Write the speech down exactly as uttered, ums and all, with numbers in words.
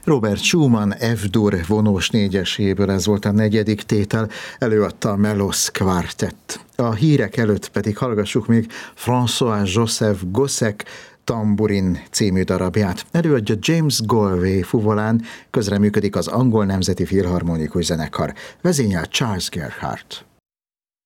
Robert Schumann F-dur vonós négyeséből ez volt a negyedik tétel, előadta a Melos Quartet. A hírek előtt pedig hallgassuk még François-Joseph Gossec Tamburin című darabját. Előadja James Galway fuvolán, közreműködik az Angol Nemzeti Filharmonikus Zenekar. Vezényel Charles Gerhardt.